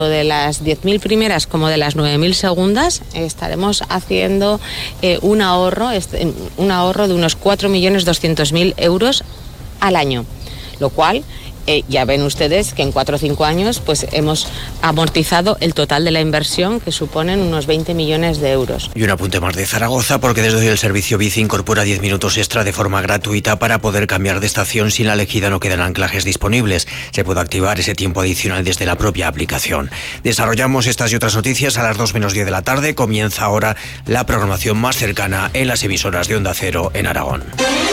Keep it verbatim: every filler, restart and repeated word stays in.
de las diez mil primeras como de las nueve mil segundas, estaremos haciendo eh, un ahorro, este, un ahorro de unos cuatro millones doscientos mil euros al año, lo cual eh, ya ven ustedes que en cuatro o cinco años pues hemos amortizado el total de la inversión, que suponen unos veinte millones de euros. Y un apunte más de Zaragoza, porque desde hoy el servicio bici incorpora diez minutos extra de forma gratuita para poder cambiar de estación si en la elegida no quedan anclajes disponibles. Se puede activar ese tiempo adicional desde la propia aplicación. Desarrollamos estas y otras noticias a las dos menos diez de la tarde. Comienza ahora la programación más cercana en las emisoras de Onda Cero en Aragón.